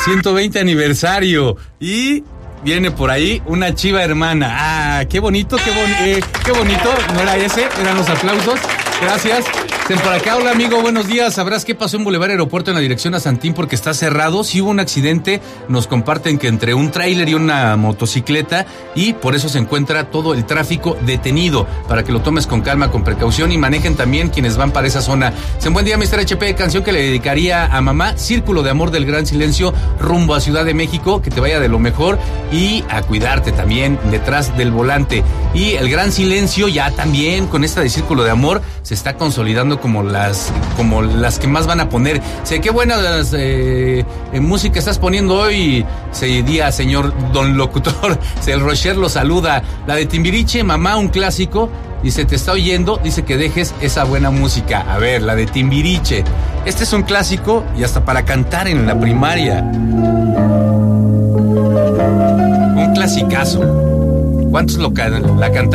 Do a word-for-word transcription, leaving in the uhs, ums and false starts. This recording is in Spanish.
ciento veinte aniversario. Y viene por ahí una chiva hermana. Ah, qué bonito, qué, bon eh, qué bonito. No era ese, eran los aplausos. Gracias. Por acá, hola amigo, buenos días. ¿Sabrás qué pasó en Boulevard Aeropuerto en la dirección a Santín porque está cerrado? Sí hubo un accidente, nos comparten que entre un tráiler y una motocicleta, y por eso se encuentra todo el tráfico detenido, para que lo tomes con calma, con precaución, y manejen también quienes van para esa zona. Dicen, buen día, mister H P, canción que le dedicaría a mamá, Círculo de Amor del Gran Silencio, rumbo a Ciudad de México, que te vaya de lo mejor y a cuidarte también detrás del volante. Y el Gran Silencio ya también con esta de Círculo de Amor se está consolidando como las como las que más van a poner. Sé qué buenas eh, música estás poniendo hoy, se día, señor don locutor. El Rocher lo saluda. La de Timbiriche, Mamá, un clásico. Dice, te está oyendo, dice que dejes esa buena música. A ver, la de Timbiriche. Este es un clásico y hasta para cantar en la primaria. Un clasicazo. ¿Cuántos lo can- la cantaron?